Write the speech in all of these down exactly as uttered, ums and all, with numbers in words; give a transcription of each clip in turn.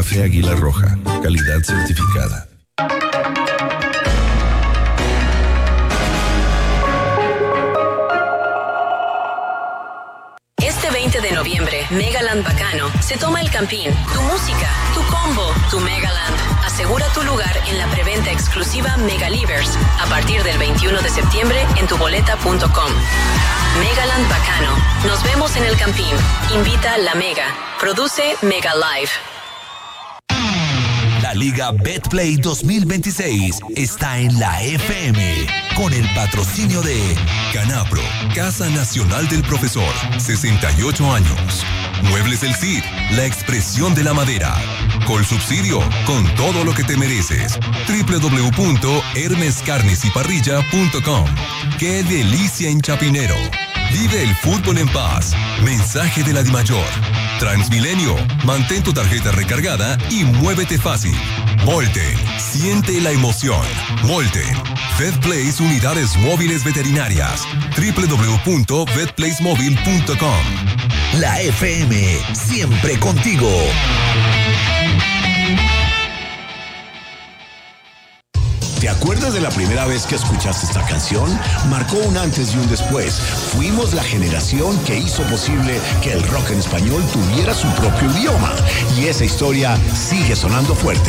Café Águila Roja, calidad certificada. Este veinte de noviembre, Megaland Bacano se toma el Campín. Tu música, tu combo, tu Megaland. Asegura tu lugar en la preventa exclusiva Megalivers a partir del veintiuno de septiembre en tuboleta punto com. Megaland Bacano. Nos vemos en el Campín. Invita La Mega. Produce Mega Live. La Liga Betplay dos mil veintiséis está en la F M con el patrocinio de Canapro, Casa Nacional del Profesor, sesenta y ocho años. Muebles El Cid, la expresión de la madera. Colsubsidio, con todo lo que te mereces. doble u doble u doble u punto hermes carnes y parrilla punto com. ¡Qué delicia en Chapinero! Vive el fútbol en paz. Mensaje de la Dimayor. Transmilenio, mantén tu tarjeta recargada y muévete fácil. Molten, siente la emoción. Molten, VetPlace Unidades Móviles Veterinarias. doble u doble u doble u punto vet place móvil punto com. La F M, siempre contigo. ¿Te acuerdas de la primera vez que escuchaste esta canción? Marcó un antes y un después. Fuimos la generación que hizo posible que el rock en español tuviera su propio idioma. Y esa historia sigue sonando fuerte.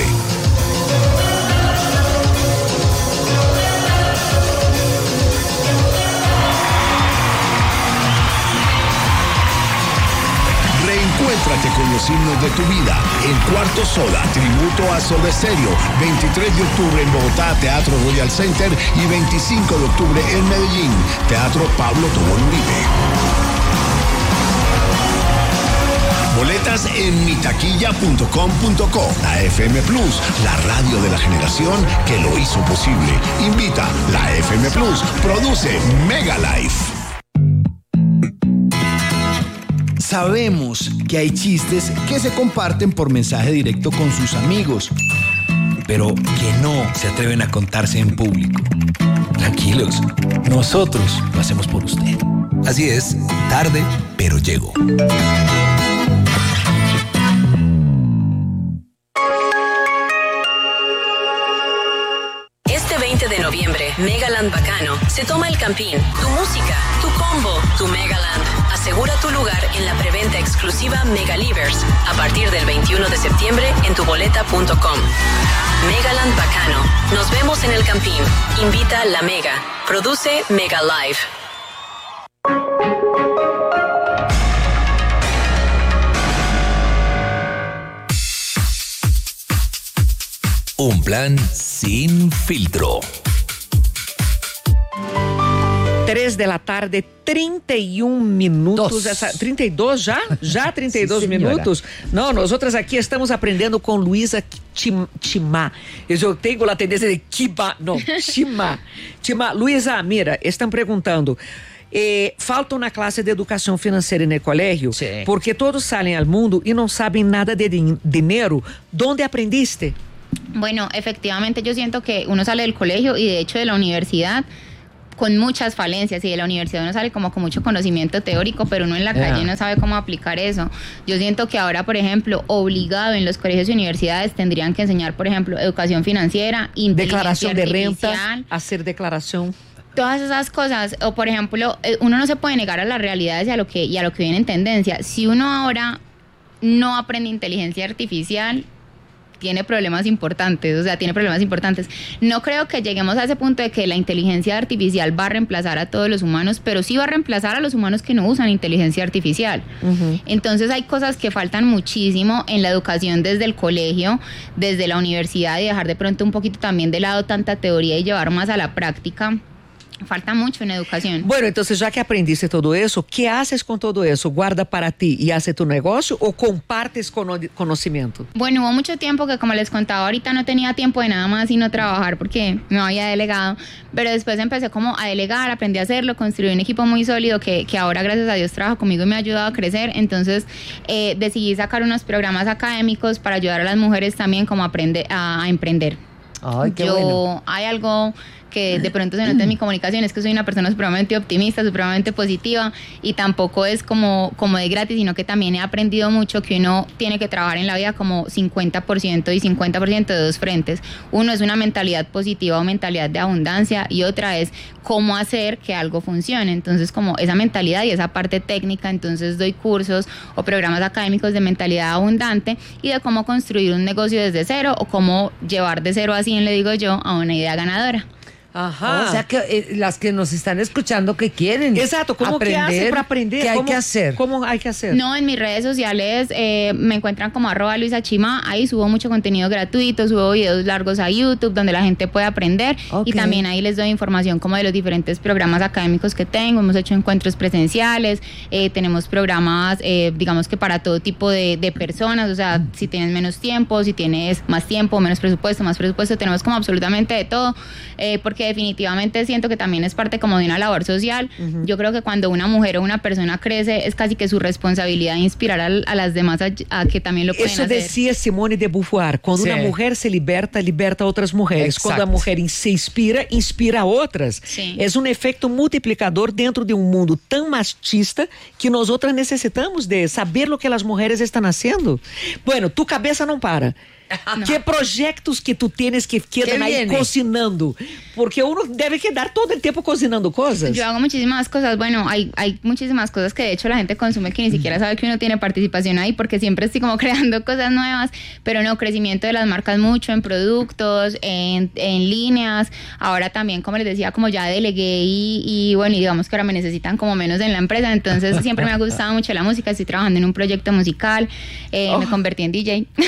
Reencuéntrate con los himnos de tu vida. El Cuarto Soda, tributo a Soda Stereo. veintitrés de octubre en Bogotá, Teatro Royal Center. Y veinticinco de octubre en Medellín, Teatro Pablo Tobón Uribe. Boletas en mi taquilla punto com punto co. La F M Plus, la radio de la generación que lo hizo posible. Invita la F M Plus. Produce Mega Life. Sabemos que hay chistes que se comparten por mensaje directo con sus amigos, pero que no se atreven a contarse en público. Tranquilos, nosotros lo hacemos por usted. Así es, tarde, pero llego. Este veinte de noviembre, Megaland Bacano se toma el Campín. Tu música, tu combo, tu Megaland. Asegura tu lugar en la preventa exclusiva Megalivers a partir del veintiuno de septiembre en tuboleta punto com. Megaland Bacano. Nos vemos en el Campín. Invita La Mega. Produce Mega Live. Un plan sin filtro. Três da tarde, trinta e um minutos. Essa, trinta e dois já? Já trinta e dois Sim, minutos? Não, nós outras aqui estamos aprendendo com Luísa Timá. Eu tenho a tendência de Kiba, não, Timá. Timá. Luísa, mira, estão perguntando. Eh, faltam na classe de educação financeira no colégio, Sim. porque todos saem ao mundo e não sabem nada de din- dinheiro. ¿Dónde aprendiste? Bueno, efectivamente yo siento que uno sale del colegio y de hecho de la universidad con muchas falencias, y de la universidad uno sale como con mucho conocimiento teórico, pero uno en la yeah. calle no sabe cómo aplicar eso. Yo siento que ahora, por ejemplo, obligado en los colegios y universidades tendrían que enseñar, por ejemplo, educación financiera, inteligencia declaración de renta, hacer declaración. Todas esas cosas, o por ejemplo, uno no se puede negar a las realidades y a lo que, y a lo que viene en tendencia. Si uno ahora no aprende inteligencia artificial, tiene problemas importantes, o sea, tiene problemas importantes. No creo que lleguemos a ese punto de que la inteligencia artificial va a reemplazar a todos los humanos, pero sí va a reemplazar a los humanos que no usan inteligencia artificial. Uh-huh. Entonces hay cosas que faltan muchísimo en la educación desde el colegio, desde la universidad, y dejar de pronto un poquito también de lado tanta teoría y llevar más a la práctica. Falta mucho en educación. Bueno, entonces ya que aprendiste todo eso, ¿qué haces con todo eso? ¿Guarda para ti y hace tu negocio o compartes cono- conocimiento? Bueno, hubo mucho tiempo que, como les contaba ahorita, no tenía tiempo de nada más sino trabajar porque no había delegado, pero después empecé como a delegar, aprendí a hacerlo, construí un equipo muy sólido que, que ahora gracias a Dios trabaja conmigo y me ha ayudado a crecer. Entonces eh, decidí sacar unos programas académicos para ayudar a las mujeres también como a, aprender, a, a emprender. Ay, qué Yo, bueno. Hay algo que de pronto se nota en mi comunicación, es que soy una persona supremamente optimista, supremamente positiva, y tampoco es como, como de gratis, sino que también he aprendido mucho que uno tiene que trabajar en la vida como cincuenta por ciento y cincuenta por ciento de dos frentes. Uno es una mentalidad positiva o mentalidad de abundancia, y otra es cómo hacer que algo funcione. Entonces, como esa mentalidad y esa parte técnica, entonces doy cursos o programas académicos de mentalidad abundante y de cómo construir un negocio desde cero, o cómo llevar de cero a cien, le digo yo, a una idea ganadora. Ajá. O sea, que eh, las que nos están escuchando que quieren Exacto, ¿cómo aprender, que hace para aprender? ¿Qué hay ¿Cómo, que hacer? ¿Cómo hay que hacer? No, en mis redes sociales eh, me encuentran como arroba Luisa Chima, ahí subo mucho contenido gratuito, subo videos largos a YouTube donde la gente puede aprender, okay. Y también ahí les doy información como de los diferentes programas académicos que tengo. Hemos hecho encuentros presenciales, eh, tenemos programas, eh, digamos que para todo tipo de, de personas, o sea, si tienes menos tiempo, si tienes más tiempo, menos presupuesto, más presupuesto, tenemos como absolutamente de todo, eh, porque definitivamente siento que también es parte como de una labor social. Uh-huh. Yo creo que cuando una mujer o una persona crece, es casi que su responsabilidad inspirar a, a las demás a, a que también lo pueden Eso hacer. decía Simone de Beauvoir, cuando sí. una mujer se liberta, liberta a otras mujeres. Exacto. Cuando a mujer se inspira, inspira a otras. Sí. Es un efecto multiplicador dentro de un mundo tan machista que nosotras necesitamos de saber lo que las mujeres están haciendo. Bueno, tu cabeza não para. No. ¿Qué proyectos que tú tienes que quedan ahí cocinando? Porque uno debe quedar todo el tiempo cocinando cosas. Yo hago muchísimas cosas. Bueno, hay, hay muchísimas cosas que de hecho la gente consume que ni siquiera sabe que uno tiene participación ahí, porque siempre estoy como creando cosas nuevas. Pero no, crecimiento de las marcas mucho en productos, en, en líneas. Ahora también, como les decía, como ya delegué y, y bueno, y digamos que ahora me necesitan como menos en la empresa. Entonces siempre me ha gustado mucho la música. Estoy trabajando en un proyecto musical. Eh, oh. Me convertí en D J.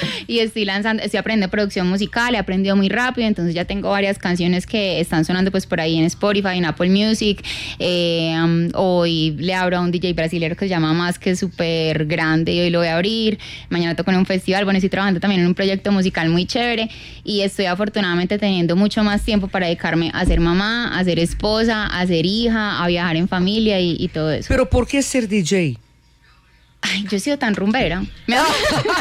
Y estoy lanzando, estoy aprendiendo producción musical, he aprendido muy rápido, entonces ya tengo varias canciones que están sonando pues por ahí en Spotify, en Apple Music. Eh, um, hoy le abro a un D J brasilero que se llama Más, que es súper grande, y hoy lo voy a abrir. Mañana toco en un festival. Bueno, estoy trabajando también en un proyecto musical muy chévere, y estoy afortunadamente teniendo mucho más tiempo para dedicarme a ser mamá, a ser esposa, a ser hija, a viajar en familia y, y todo eso. ¿Pero por qué ser D J? Ay, yo he sido tan rumbera. Me ha,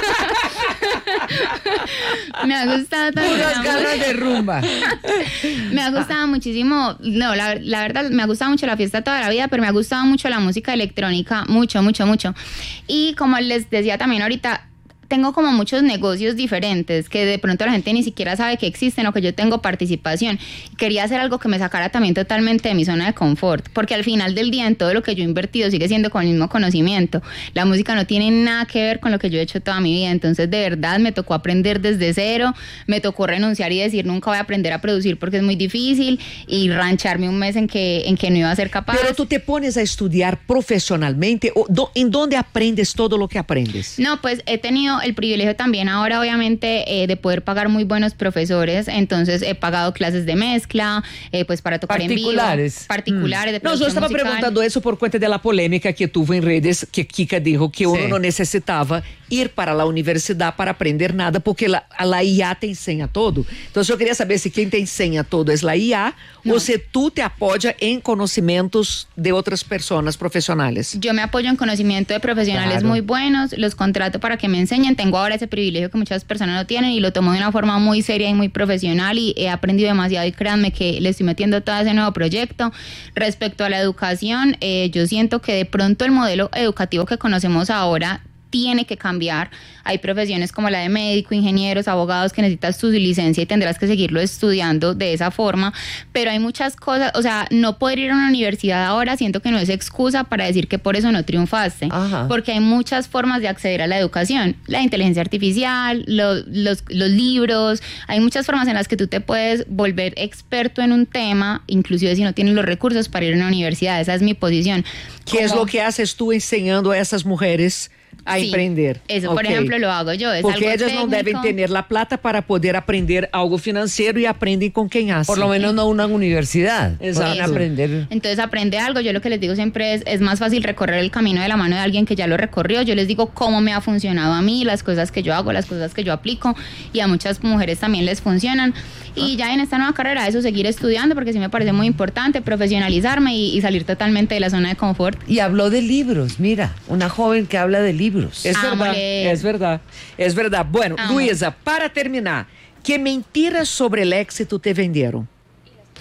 me ha gustado tanto. Unas ganas de rumba. Me ha gustado muchísimo. No, la, la verdad, me ha gustado mucho la fiesta toda la vida, pero me ha gustado mucho la música electrónica. Mucho, mucho, mucho. Y como les decía también ahorita, tengo como muchos negocios diferentes que de pronto la gente ni siquiera sabe que existen o que yo tengo participación. Quería hacer algo que me sacara también totalmente de mi zona de confort, porque al final del día en todo lo que yo he invertido sigue siendo con el mismo conocimiento. La música no tiene nada que ver con lo que yo he hecho toda mi vida, entonces de verdad me tocó aprender desde cero, me tocó renunciar y decir nunca voy a aprender a producir porque es muy difícil, y rancharme un mes en que, en que no iba a ser capaz. Pero tú te pones a estudiar profesionalmente, o do, ¿en dónde aprendes todo lo que aprendes? No, pues he tenido el privilegio también ahora obviamente eh, de poder pagar muy buenos profesores, entonces he pagado clases de mezcla, eh, pues para tocar particulares. en vivo, particulares mm. de No, yo estaba musical. preguntando eso por cuenta de la polémica que tuvo en redes, que Kika dijo que uno sí. no necesitaba ir para la universidad para aprender nada, porque la, la I A te enseña todo. Entonces yo quería saber si quien te enseña todo es la I A no. o si tú te apoyas en conocimientos de otras personas profesionales. Yo me apoyo en conocimiento de profesionales claro. muy buenos, los contrato para que me enseñen. Tengo ahora ese privilegio que muchas personas no tienen, y lo tomo de una forma muy seria y muy profesional, y he aprendido demasiado, y créanme que le estoy metiendo todo ese nuevo proyecto. Respecto a la educación, eh, yo siento que de pronto el modelo educativo que conocemos ahora tiene que cambiar. Hay profesiones como la de médico, ingenieros, abogados, que necesitas tu licencia y tendrás que seguirlo estudiando de esa forma, pero hay muchas cosas, o sea, no poder ir a una universidad ahora siento que no es excusa para decir que por eso no triunfaste. Ajá. Porque hay muchas formas de acceder a la educación, la inteligencia artificial, lo, los, los libros, hay muchas formas en las que tú te puedes volver experto en un tema, inclusive si no tienes los recursos para ir a una universidad. Esa es mi posición. ¿Qué como, es lo que haces tú enseñando a esas mujeres a sí, emprender? Eso, okay. por ejemplo, lo hago yo. Es Porque algo ellas técnico. No deben tener la plata para poder aprender algo financiero, y aprenden con quien hace. Por lo menos no una universidad. Exacto. Pueden aprender. Entonces aprende algo. Yo lo que les digo siempre es, es más fácil recorrer el camino de la mano de alguien que ya lo recorrió. Yo les digo cómo me ha funcionado a mí, las cosas que yo hago, las cosas que yo aplico, y a muchas mujeres también les funcionan. Y ya en esta nueva carrera, eso, seguir estudiando, porque sí me parece muy importante profesionalizarme y, y salir totalmente de la zona de confort. Y habló de libros, mira, una joven que habla de libros. Es verdad. Es verdad, es verdad. Bueno, Amo. Luisa, para terminar, ¿qué mentiras sobre el éxito te vendieron?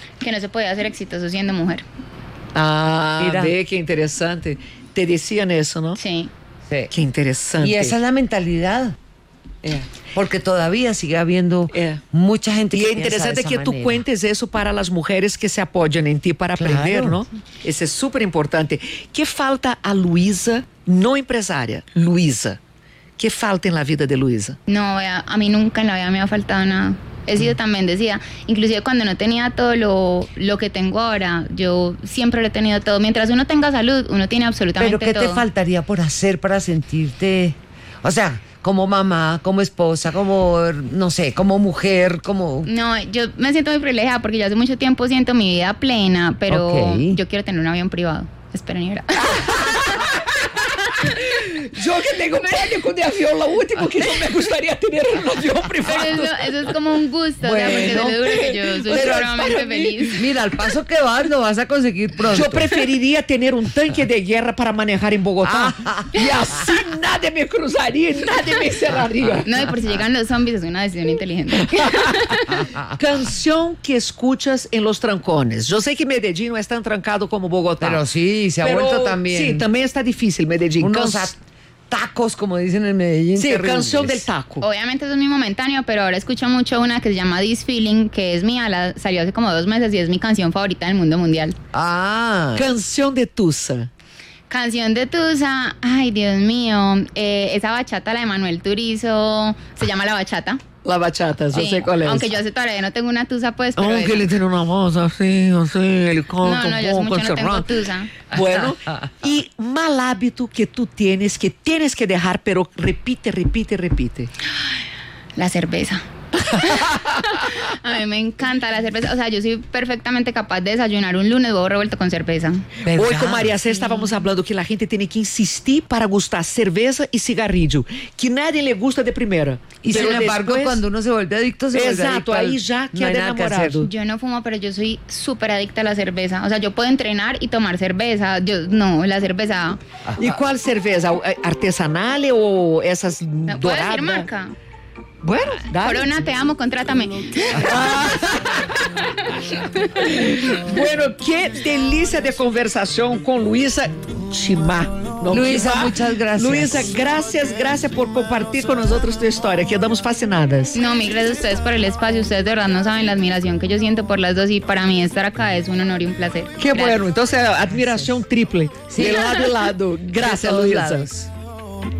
Que no se podía ser exitoso siendo mujer. Ah, Mira. ve que interesante. Te decían eso, ¿no? Sí. Sí. Qué interesante. Y esa es la mentalidad. É. Porque todavía sigue habiendo É. mucha gente Y que es interesante piensa de que esa tú manera. cuentes eso para las mujeres que se apoyan en ti para Claro. aprender, ¿no? Eso es súper importante. ¿Qué falta a Luisa, no empresaria, Luisa? ¿Qué falta en la vida de Luisa? No, vea, a mí nunca en la vida me ha faltado nada. He sido tan bendecida. Inclusive cuando no tenía todo lo, lo que tengo ahora, yo siempre lo he tenido todo. Mientras uno tenga salud, uno tiene absolutamente Pero ¿qué todo. te faltaría por hacer para sentirte, o sea, como mamá, como esposa, como, no sé, como mujer, como... No, yo me siento muy privilegiada porque yo hace mucho tiempo siento mi vida plena, pero Ok. yo quiero tener un avión privado. Esperen, ahora. Yo que tengo pánico de avión, lo último que yo me gustaría tener un avión Pero eso, eso es como un gusto, o sea, porque Bueno. te lo juro que yo soy Pero supremamente para mí- feliz. Mira, al paso que vas lo vas a conseguir pronto. Yo preferiría tener un tanque de guerra para manejar en Bogotá. Y así nadie me cruzaría, nadie me encerraría. No, y por si llegan los zombies es una decisión inteligente. Canción que escuchas en los trancones. Yo sé que Medellín no es tan trancado como Bogotá. Pero sí, se ha Pero vuelto también. Sí, también está difícil Medellín. Unos Can- tacos, como dicen en Medellín. Sí, terribles. canción del taco. Obviamente eso es muy momentáneo, pero ahora escucho mucho una que se llama This Feeling, que es mía, la salió hace como dos meses y es mi canción favorita del mundo mundial. Ah. Canción de Tusa. Canción de Tusa, ay Dios mío, eh, esa bachata, la de Manuel Turizo, se llama La Bachata. La bachata, yo Sí, sé cuál es. aunque yo hace todavía no tengo una Tusa, pues, pero Aunque esa. le tiene una voz así, así, ele canta No, no, un yo hace poco mucho no tengo encerrado. Tusa. Bueno, y mal hábito que tú tienes, que tienes que dejar, pero repite, repite, repite. La cerveza. A mí me encanta la cerveza. O sea, yo soy perfectamente capaz de desayunar un lunes huevo revuelto con cerveza. ¿Verdad? Hoy con María C estábamos hablando que la gente tiene que insistir para gustar cerveza y cigarrillo, que nadie le gusta de primera. Y Pero sin embargo, después- cuando uno se vuelve adicto, se vuelve Exacto, adicto al- ahí ya no queda hay nada que hacer. enamorado. Yo no fumo, pero yo soy súper adicta a la cerveza. O sea, yo puedo entrenar y tomar cerveza. Yo, no, la cerveza. ¿Y cuál cerveza? ¿Artesanal o esas ¿Me puedo doradas? decir marca? Bueno, dale. Corona, te amo, contrátame. Bueno, qué delicia de conversación con Luisa Chimá. ¿no? Luisa, Chimá. muchas gracias. Luisa, gracias, gracias por compartir con nosotros tu historia. Quedamos fascinadas. No, mil gracias a ustedes por el espacio. Ustedes de verdad no saben la admiración que yo siento por las dos y para mí estar acá es un honor y un placer. Qué Gracias. bueno. Entonces, admiración triple. Sí. De lado y lado. Gracias, De todos Luisa. lados.